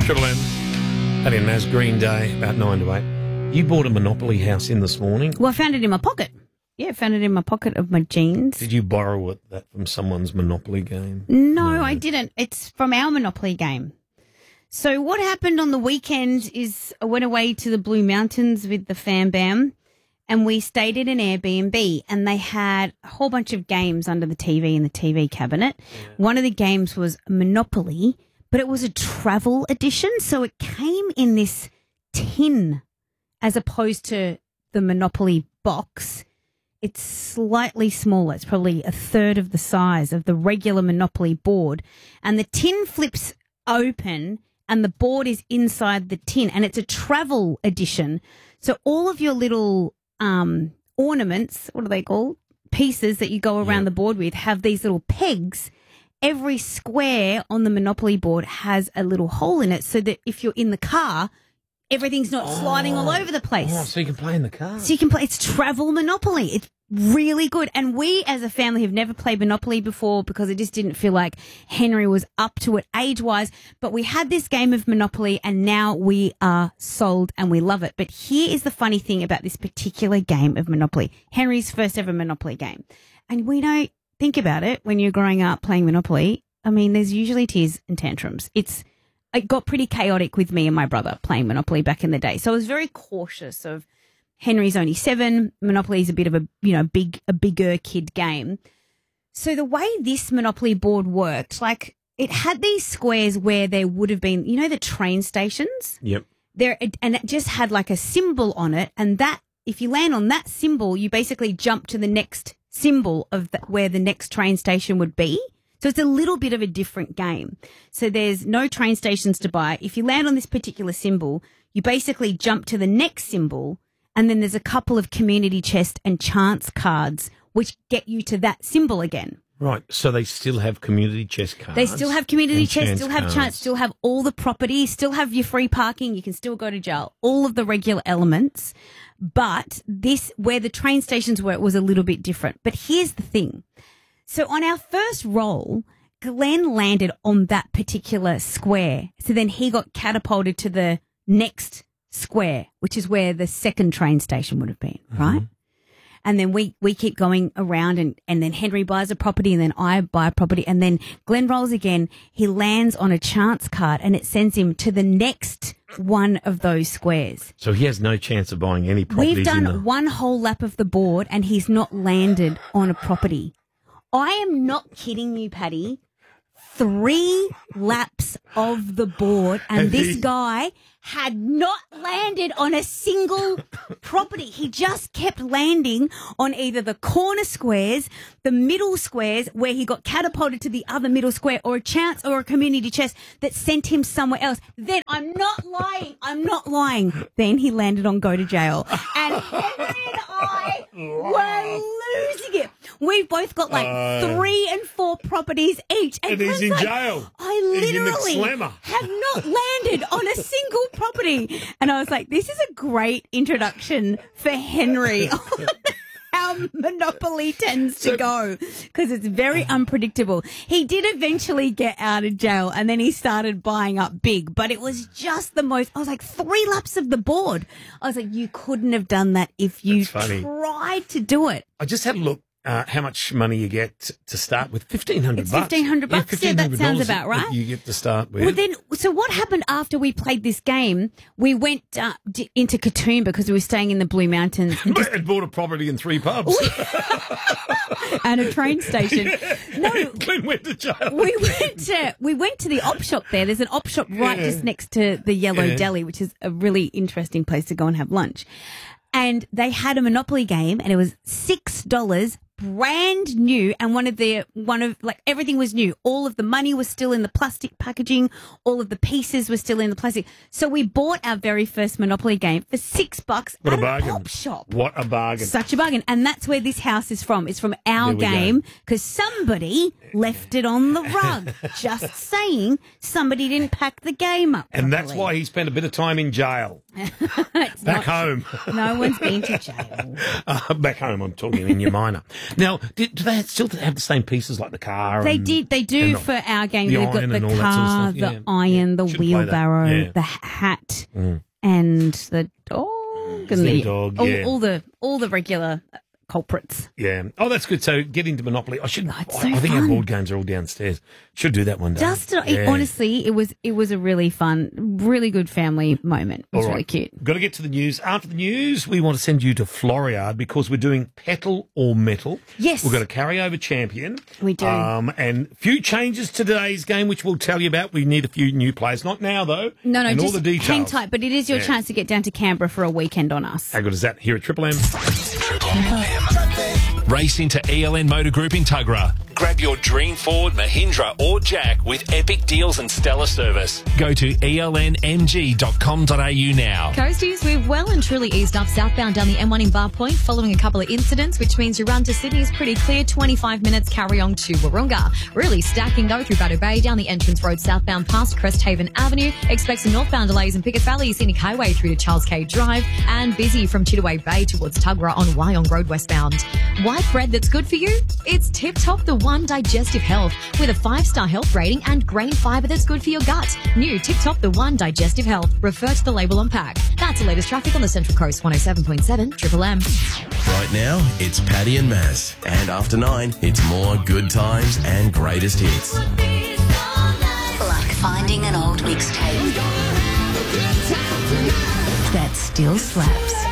Triple M. That in Maz Green Day, about 9 to 8. You bought a Monopoly house in this morning. Well, I found it in my pocket. Yeah, I found it in my pocket of my jeans. Did you borrow that from someone's Monopoly game? No, I didn't. It's from our Monopoly game. So what happened on the weekend is I went away to the Blue Mountains with the fam bam and we stayed at an Airbnb and they had a whole bunch of games under the TV in the TV cabinet. Yeah. One of the games was Monopoly, but it was a travel edition. So it came in this tin as opposed to the Monopoly box. It's slightly smaller. It's probably a third of the size of the regular Monopoly board. And the tin flips open and the board is inside the tin. And it's a travel edition. So all of your little ornaments, what are they called? Pieces that you go around the board with have these little pegs. Every square on the Monopoly board has a little hole in it so that if you're in the car, everything's not sliding all over the place. Oh, so you can play in the car. So you can play. It's travel Monopoly. It's really good. And we as a family have never played Monopoly before because it just didn't feel like Henry was up to it age-wise. But we had this game of Monopoly and now we are sold and we love it. But here is the funny thing about this particular game of Monopoly. Henry's first ever Monopoly game. And we don't think about it when you're growing up playing Monopoly. I mean, there's usually tears and tantrums. It got pretty chaotic with me and my brother playing Monopoly back in the day. So I was very cautious of Henry's only 7. Monopoly is a bit of a bigger kid game. So the way this Monopoly board worked, like it had these squares where there would have been, the train stations. Yep. And it just had like a symbol on it. And that, if you land on that symbol, you basically jump to the next symbol of where the next train station would be. So it's a little bit of a different game. So there's no train stations to buy. If you land on this particular symbol, you basically jump to the next symbol, and then there's a couple of community chest and chance cards which get you to that symbol again. Right. So they still have community chest cards. They still have community chest, still have chance, still have all the property, still have your free parking. You can still go to jail. All of the regular elements. But this, where the train stations were, it was a little bit different. But here's the thing. So on our first roll, Glenn landed on that particular square. So then he got catapulted to the next square, which is where the second train station would have been, right? Mm-hmm. And then we keep going around and then Henry buys a property and then I buy a property and then Glenn rolls again. He lands on a chance card and it sends him to the next one of those squares. So he has no chance of buying any properties. We've done one whole lap of the board and he's not landed on a property. I am not kidding you, Paddy. 3 laps of the board and this guy had not landed on a single property. He just kept landing on either the corner squares, the middle squares where he got catapulted to the other middle square or a chance or a community chest that sent him somewhere else. Then I'm not lying. Then he landed on go to jail. And Henry and I were losing it. We've both got like 3 and 4 properties each. And he's in jail. I literally have not landed on a single property. And I was like, this is a great introduction for Henry on how Monopoly tends to go because it's very unpredictable. He did eventually get out of jail and then he started buying up big, but it was just the most, I was like 3 laps of the board. I was like, you couldn't have done that if you tried to do it. I just had a look. How much money you get to start with? $1,500. It's $1,500. Yeah, that sounds about right. You get to start with. Well, then, so what happened after we played this game? We went into Katoomba because we were staying in the Blue Mountains. And bought a property in 3 pubs. And a train station. No, Glenn went to jail. We went to the op shop there. There's an op shop right just next to the Yellow Deli, which is a really interesting place to go and have lunch. And they had a Monopoly game and it was $6, brand new. And everything was new. All of the money was still in the plastic packaging. All of the pieces were still in the plastic. So we bought our very first Monopoly game for $6 at an op shop. What a bargain. Such a bargain. And that's where this house is from. It's from our game because somebody left it on the rug. Just saying, somebody didn't pack the game up properly. And that's why he spent a bit of time in jail. Back home. No one's been to jail. Back home, I'm talking in your minor. Now, do they still have the same pieces like the car? They do for our game. the They've got iron the and all that sort of car, stuff, yeah. the iron, the Should play that. wheelbarrow, Yeah. the hat, and the dog, and The dog, yeah. all the regular culprits. Yeah. Oh, that's good. So get into Monopoly. I should. It's so I think our fun. board games are all downstairs. Should do that one day. Honestly, it was a really fun, really good family moment. It was really cute. Got to get to the news. After the news, we want to send you to Floriade because we're doing Petal or Metal. Yes. We've got a carryover champion. We do. And a few changes to today's game, which we'll tell you about. We need a few new players. Not now, though. No, and just all the details. hang tight. But it is your chance to get down to Canberra for a weekend on us. How good is that? Here at Triple M. Race into ELN Motor Group in Tuggerah. Grab your dream Ford, Mahindra or Jack with epic deals and stellar service. Go to elnmg.com.au now. Coasties, we've well and truly eased up southbound down the M1 in Bar Point following a couple of incidents, which means your run to Sydney is pretty clear. 25 minutes carry on to Wahroonga. Really stacking though through Battle Bay down the entrance road southbound past Cresthaven Avenue. Expect some northbound delays in Pickett Valley Scenic Highway through to Charles K Drive and busy from Chittaway Bay towards Tuggerah on Wyong Road westbound. White bread that's good for you? It's Tip Top the One Digestive Health with a 5-star health rating and grain fibre that's good for your gut. New Tip Top the One Digestive Health. Refer to the label on pack. That's the latest traffic on the Central Coast 107.7 Triple M. Right now, it's Paddy and Maz. And after 9, it's more good times and greatest hits. Like finding an old mixtape that still slaps.